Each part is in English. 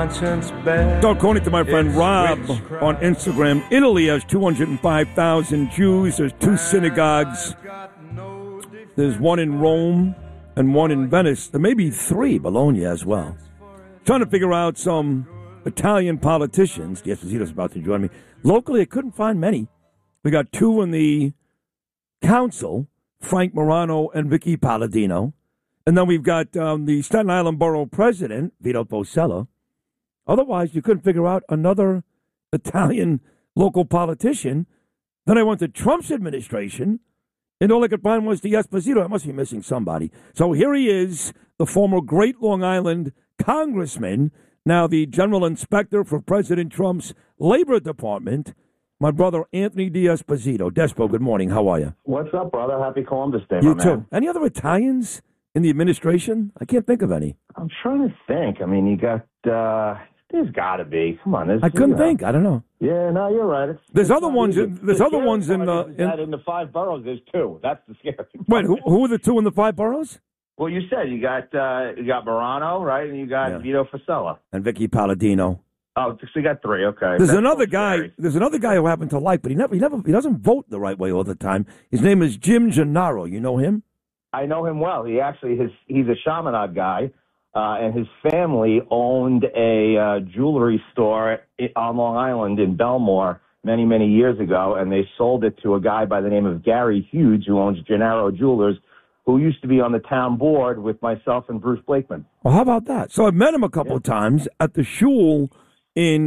conscience bear. So, according to my friend Rob on Instagram, Italy has 205,000 Jews. There's 2 synagogues. There's one in Rome and one in Venice. There may be 3, Bologna as well. Trying to figure out some Italian politicians. Esposito's about to join me. Locally, I couldn't find many. We got 2 in the council, Frank Morano and Vicky Palladino. And then we've got the Staten Island Borough President, Vito Fossella. Otherwise, you couldn't figure out another Italian local politician. Then I went to Trump's administration, and all I could find was the Esposito. I must be missing somebody. So here he is, the former Great Long Island congressman, now the general inspector for President Trump's Labor Department, my brother Anthony D'Esposito. Despo, good morning. How are you? What's up, brother? Happy Columbus Day, You my too. man. Any other Italians in the administration? I can't think of any. I'm trying to think. I mean, you got, there's got to be. Come on. I couldn't think. I don't know. Yeah, no, you're right. There's other ones. There's other ones in in the 5 boroughs, there's 2. That's the scary part. Wait, who are the 2 in the 5 boroughs? Well, you said you got Morano, right? And you got Vito Fossella. And Vicky Palladino. Oh, so you got 3. Okay. There's another guy. Scary. There's another guy who happened to like, but he doesn't vote the right way all the time. His name is Jim Gennaro. You know him? I know him well. He's a Chaminade guy, and his family owned a jewelry store on Long Island in Belmore many, many years ago, and they sold it to a guy by the name of Gary Hughes, who owns Gennaro Jewelers, who used to be on the town board with myself and Bruce Blakeman. Well, how about that? So I've met him a couple of times at the shul in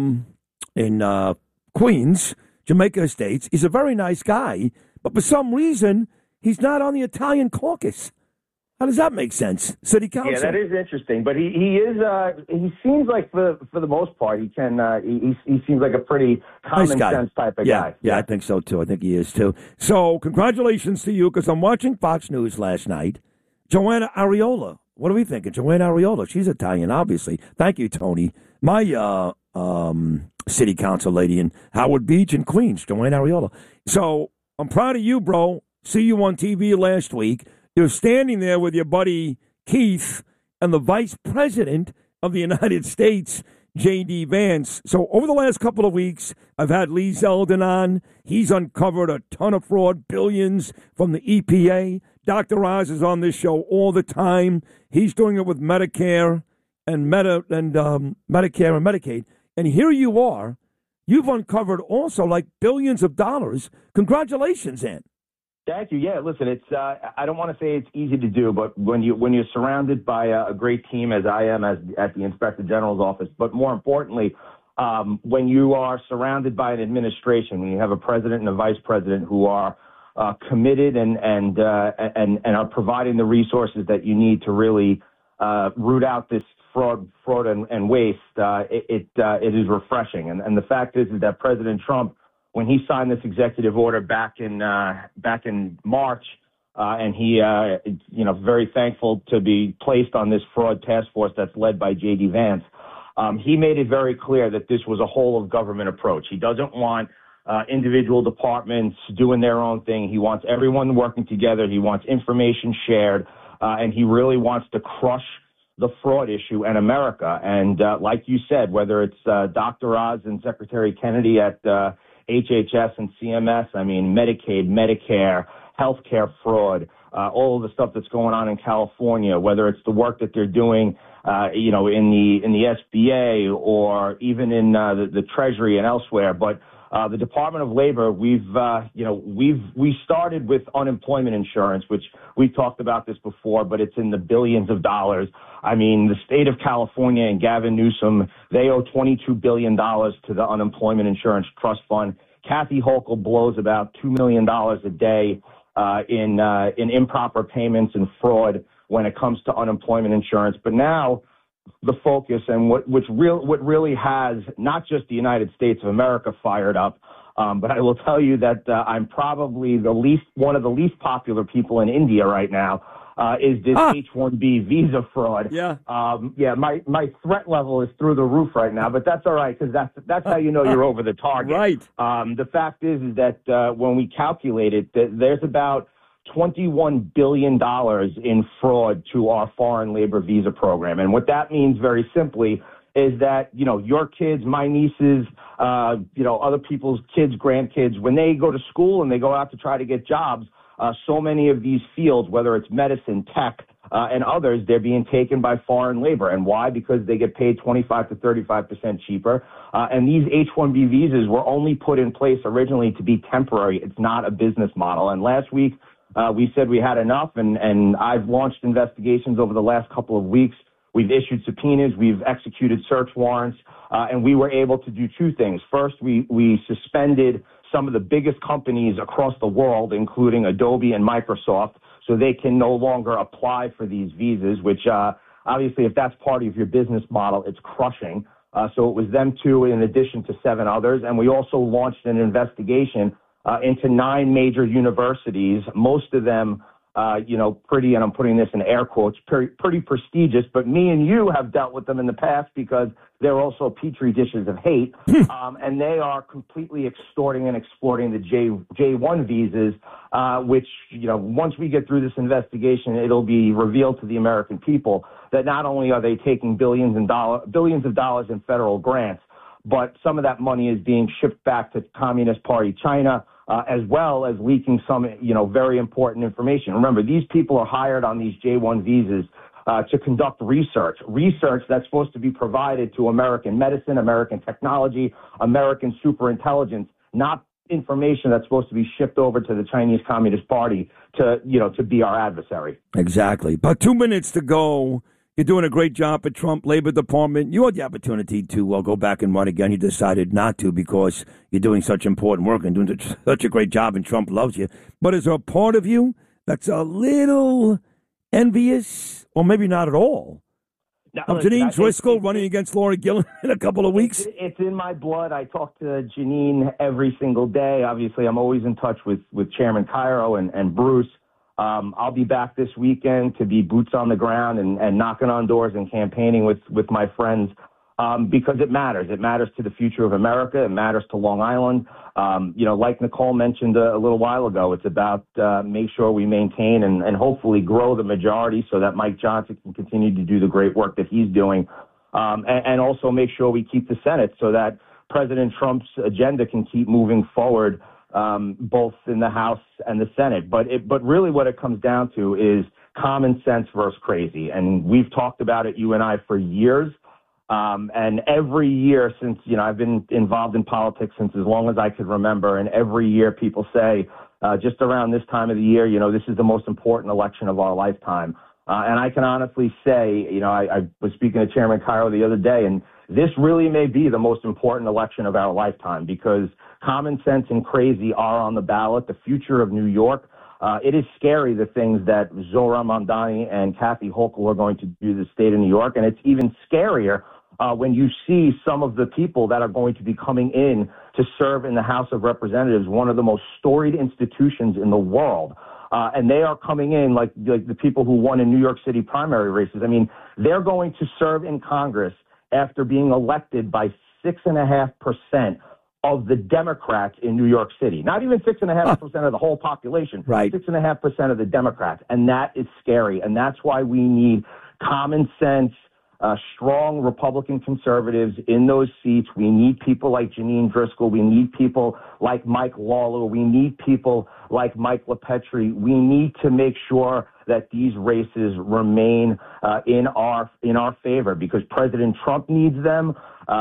Queens, Jamaica Estates. He's a very nice guy, but for some reason, he's not on the Italian caucus. How does that make sense? City council. Yeah, that is interesting. But he is. He seems like for the most part, he can. He seems like a pretty common sense type of guy. Yeah, I think so too. I think he is too. So congratulations to you, because I'm watching Fox News last night. Joanna Ariola. What are we thinking? Joanna Ariola. She's Italian, obviously. Thank you, Tony. My city council lady in Howard Beach in Queens, Joanna Ariola. So I'm proud of you, bro. See you on TV last week. You're standing there with your buddy Keith and the Vice President of the United States, J.D. Vance. So over the last couple of weeks, I've had Lee Zeldin on. He's uncovered a ton of fraud, billions from the EPA. Dr. Oz is on this show all the time. He's doing it with Medicare and Medicare and Medicaid. And here you are. You've uncovered also like billions of dollars. Congratulations, Ant. Thank you. Yeah, listen, it's I don't want to say it's easy to do, but when you're surrounded by a great team, as I am at the Inspector General's office, but more importantly, when you are surrounded by an administration, when you have a president and a vice president who are committed and are providing the resources that you need to really root out this fraud and waste, it is refreshing. And the fact is that President Trump, when he signed this executive order back in March, and he, very thankful to be placed on this fraud task force that's led by J.D. Vance, he made it very clear that this was a whole of government approach. He doesn't want individual departments doing their own thing. He wants everyone working together. He wants information shared, and he really wants to crush the fraud issue in America. And like you said, whether it's Dr. Oz and Secretary Kennedy at HHS and CMS, I mean, Medicaid, Medicare, healthcare fraud, all of the stuff that's going on in California, whether it's the work that they're doing, in the SBA or even in the Treasury and elsewhere. But the Department of Labor, we started with unemployment insurance, which we've talked about this before, but it's in the billions of dollars. I mean, the state of California and Gavin Newsom, they owe $22 billion to the Unemployment Insurance Trust Fund. Kathy Hochul blows about $2 million a day in improper payments and fraud when it comes to unemployment insurance. But now the focus and what really has not just the United States of America fired up, but I will tell you that I'm probably one of the least popular people in India right now. Is this H-1B visa fraud? Yeah. My threat level is through the roof right now, but that's all right, because that's how you know you're over the target. Right. The fact is that when we calculate it, that there's about $21 billion in fraud to our foreign labor visa program. And what that means very simply is that, your kids, my nieces, other people's kids, grandkids, when they go to school and they go out to try to get jobs, so many of these fields, whether it's medicine, tech, and others, they're being taken by foreign labor. And why? Because they get paid 25 to 35% cheaper. And these H-1B visas were only put in place originally to be temporary. It's not a business model. And last week, we said we had enough, and I've launched investigations over the last couple of weeks. We've issued subpoenas, we've executed search warrants, and we were able to do two things. First, we suspended some of the biggest companies across the world, including Adobe and Microsoft, so they can no longer apply for these visas, which obviously, if that's part of your business model, it's crushing. So it was them two in addition to 7 others. And we also launched an investigation into 9 major universities, most of them pretty, and I'm putting this in air quotes, pretty prestigious, but me and you have dealt with them in the past because they're also petri dishes of hate, and they are completely extorting and exploiting the J1 visas, which, once we get through this investigation, it'll be revealed to the American people that not only are they taking billions of dollars in federal grants, but some of that money is being shipped back to Communist Party China, as well as leaking some, very important information. Remember, these people are hired on these J1 visas to conduct research that's supposed to be provided to American medicine, American technology, American superintelligence, not information that's supposed to be shipped over to the Chinese Communist Party to be our adversary. Exactly. About 2 minutes to go. You're doing a great job at Trump Labor Department. You had the opportunity to go back and run again. You decided not to because you're doing such important work and doing such a great job, and Trump loves you. But is there a part of you that's a little envious, or maybe not at all? Now, Janine Driscoll running against Laura Gillen in a couple of weeks? It's in my blood. I talk to Janine every single day. Obviously, I'm always in touch with Chairman Cairo and Bruce. I'll be back this weekend to be boots on the ground and knocking on doors and campaigning with my friends because it matters. It matters to the future of America. It matters to Long Island. Like Nicole mentioned a little while ago, it's about make sure we maintain and hopefully grow the majority so that Mike Johnson can continue to do the great work that he's doing, and also make sure we keep the Senate so that President Trump's agenda can keep moving forward, both in the House and the Senate. But really what it comes down to is common sense versus crazy. And we've talked about it, you and I, for years. And every year since, I've been involved in politics since as long as I could remember. And every year people say, just around this time of the year, this is the most important election of our lifetime. And I can honestly say, I was speaking to Chairman Cairo the other day, and this really may be the most important election of our lifetime because common sense and crazy are on the ballot. The future of New York. It is scary, the things that Zohran Mamdani and Kathy Hochul are going to do to the state of New York. And it's even scarier when you see some of the people that are going to be coming in to serve in the House of Representatives, one of the most storied institutions in the world. And they are coming in like the people who won in New York City primary races. I mean, they're going to serve in Congress after being elected by 6.5% of the Democrats in New York City. Not even 6.5% of the whole population. Right. 6.5% of the Democrats. And that is scary. And that's why we need common sense, strong Republican conservatives in those seats. We need people like Janine Driscoll. We need people like Mike Lawler. We need people like Mike LaPetri. We need to make sure that these races remain in our favor because President Trump needs them.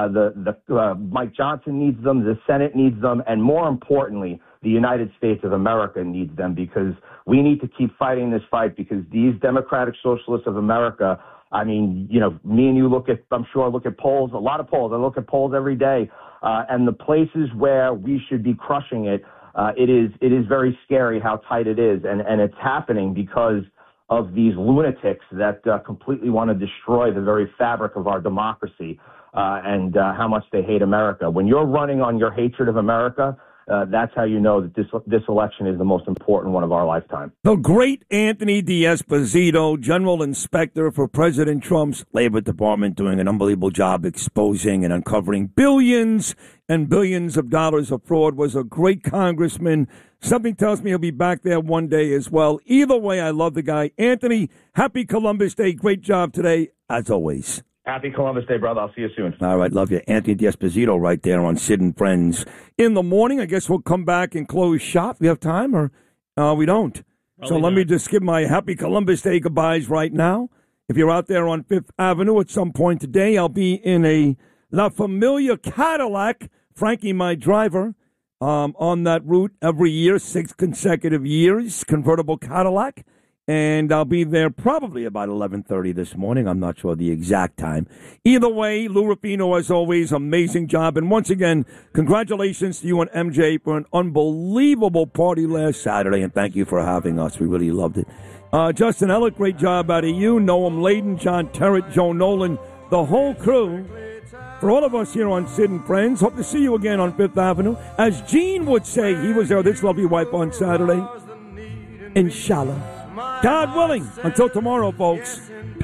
Mike Johnson needs them. The Senate needs them. And more importantly, the United States of America needs them because we need to keep fighting this fight because these Democratic Socialists of America, I mean, me and you look at polls, a lot of polls. I look at polls every day. And the places where we should be crushing it, it is very scary how tight it is. And it's happening because of these lunatics that completely want to destroy the very fabric of our democracy and how much they hate America. When you're running on your hatred of America, that's how you know that this election is the most important one of our lifetime. The great Anthony D'Esposito, General Inspector for President Trump's Labor Department, doing an unbelievable job exposing and uncovering billions and billions of dollars of fraud, was a great congressman. Something tells me he'll be back there one day as well. Either way, I love the guy. Anthony, happy Columbus Day. Great job today, as always. Happy Columbus Day, brother. I'll see you soon. All right, love you. Anthony D'Esposito right there on Sid and Friends. In the morning, I guess we'll come back and close shop. We have time, or we don't? Probably so let me just give my Happy Columbus Day goodbyes right now. If you're out there on Fifth Avenue at some point today, I'll be in a La Familia Cadillac, Frankie, my driver, on that route every year, 6 consecutive years, convertible Cadillac. And I'll be there probably about 11:30 this morning. I'm not sure the exact time. Either way, Lou Rufino, as always, amazing job. And once again, congratulations to you and MJ for an unbelievable party last Saturday. And thank you for having us. We really loved it. Justin Elliott, great job out of you. Noam Layden, John Terrett, Joe Nolan, the whole crew. For all of us here on Sid and Friends, hope to see you again on Fifth Avenue. As Gene would say, he was there with his lovely wife on Saturday. Inshallah. God willing. Until tomorrow, folks.